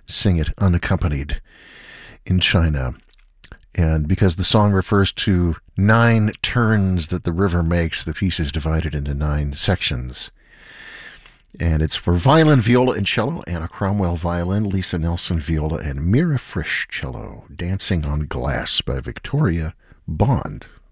sing it unaccompanied in China. And because the song refers to 9 turns that the river makes, the piece is divided into 9 sections. And it's for violin, viola, and cello, Anna Cromwell violin, Lisa Nelson viola, and Mira Frisch cello. Dancing on Glass by Victoria Bond.